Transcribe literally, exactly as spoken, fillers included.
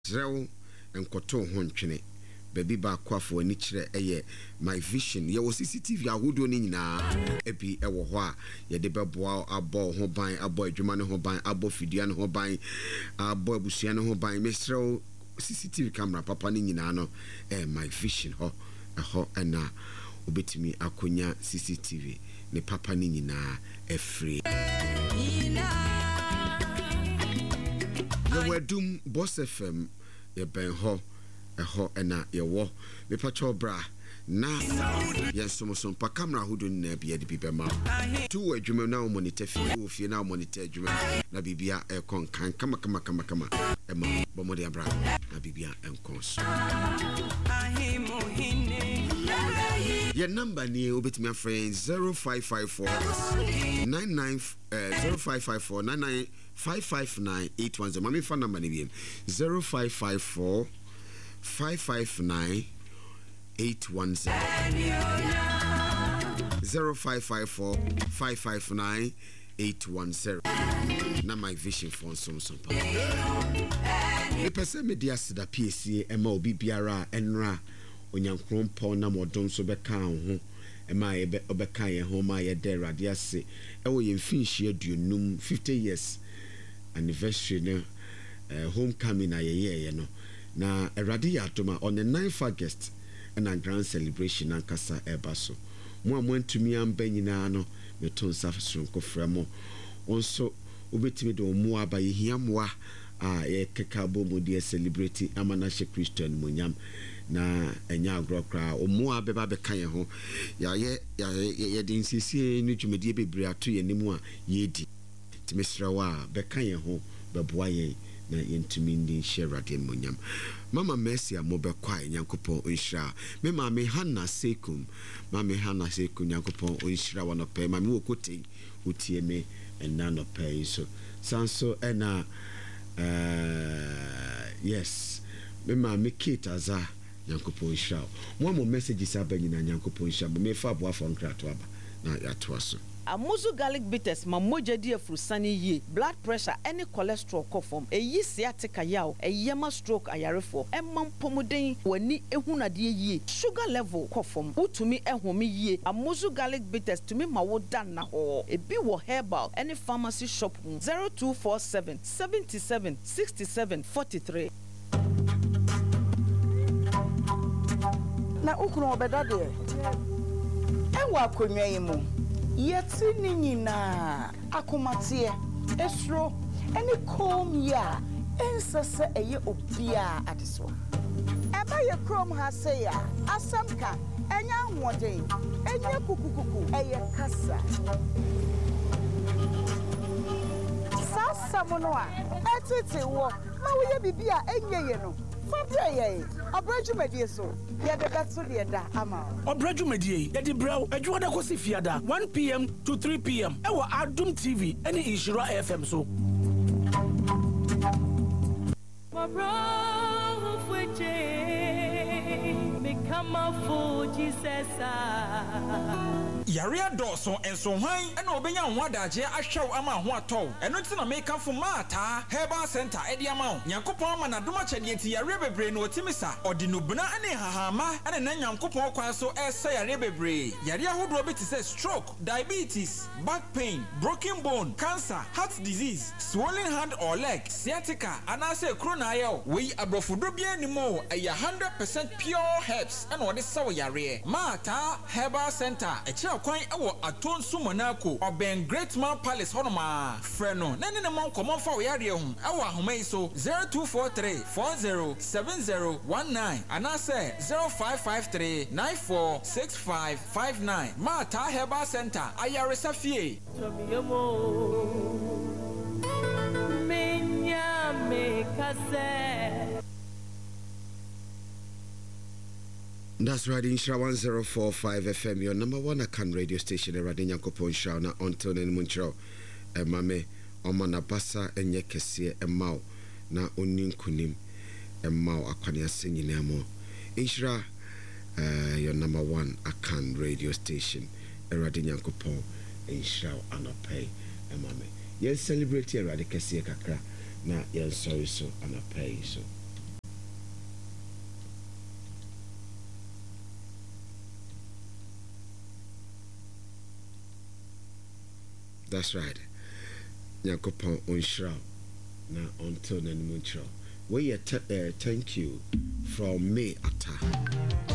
Zero and Koto Honchene. Baby ba kwafo ani kire eye my vision ye wo C C T V ahodo ni nyina ebi e wo ho a ye de beboa abo ho ban abo adwuma ne ho ban abo fidua ne ho ban abo abusua ne ho ban mesrew C C T V camera papa ni nyina no eh my vision ho ho na obetimi akonya C C T V ne papa ni nyina e free ye wedum Boss F M ye ben ho eho ena yewo me pacho bra na yesomosom pa camera hudu na bia de bibe ma tu adwuma na monitor fie wo fie na monitor adwuma na bibia e kon kan kama kama kama kama e ma bomode abra na bibia enkons your number ni obetimi afren zero five five four nine nine zero five five four nine nine five five nine eight one zero mami phone number ni bi zero five five four five five nine eight one zero zero five five four five five nine eight one zero. Na my vision for some some. The person media sida P S C Emma obi biara enra onyankrompo na modom so beka ho ema ye obeka ye ho ma ye de rade ase e wo ye mfinhie aduonum fifty years anniversary na homecoming na ye ye no. Na eradi yatoma on the ninth of August and a grand celebration ankasa ebaso mo amwantumi amba nyina no meton safso nkofra mo onso obetimi do mo aba yehia moa a ye kekabo mo de celebrate amanahye Christian monyam na enya agrokra o mo abeba be kan ye ho ya ye ye de nsisi ni dwumedie bebre ato ye nimu a ye di timesrawa be kan ye ho beboa ye na yentumi ndi sherade monyam mama Mercy amobekwa nyankopon onhira me mama Hannah Sekum mama Hannah Sekum nyankopon onhira wonope mama wokote utie me enna no pay so sanso ena uh yes me mama Kate Aza nyankopon onhira mo mo messages abanyina nyankopon onhira me fa boafo nkrato aba na yatoaso Amuzu garlic bitters ma moja di afrusani ye blood pressure any cholesterol kofom eyi sciatica yaw eyema stroke ayarefo emam pomuden wani ehunade ye sugar level kofom utumi ehome ye Amuzu garlic bitters tumi ma wo dan na ho ebi wo herbal any pharmacy shop zero two four seven seven seven six seven four three. Na ukunu obeda de enwa konwa yimu yeti ni nyina akomatie esro eni kom ya ensese eye obia adeso eba ye krom ha se ya asamka enya hoden enya kukukuku eye kasa sasa mono a etete wo ma wo ye bibia enye ye no fabia ye obrajumedie so ya de gatso de da ama obrajumedie ye de braw adwoda kosi fiada one p m to three p m e wo Adum T V ene Ishira F M so come out for Jesus. Yaria Dawson and so high and obenya wadaje ahwew ama ho atɔ eno ti na make for mata Herbal Center ediamount nyankopon ma na doma kyede ti yare bebre no otimisa odinubuna ane hahama ane na nyankopon kwan so esa yare bebre yare ahodo bi ti say stroke diabetes back pain broken bone cancer heart disease swollen hand or leg sciatica anase kronayo we abrofudo bia nimo e one hundred percent pure herbs and what is so yare mata Herbal Center e kwan ewo Atonsu Monaco oben Great Man Palace honoma freno nene ne mon common fa we yare hu ewo ahoma iso zero two four three four zero seven zero one nine anase zero five five three nine four six five five nine Mata Herbal Center ayare safie menya me kase. That's right, in Shra one oh four point five F M, your number one Akan radio station, Radin Yankopon Shra, na Anton and Munchro, e mame, omana basa, enye kesie, e mau, na unin kunim, e mau akwanya singing amo. In Shra, uh, your number one Akan radio station, Radin Yankopon, in Shra, anapay, e mame. Yen celebrate Radin kesie kakra, na yen sorry so, anapay so. That's right. Nyankopon onshira na until nanimunchira. We uh, thank you from me Ata.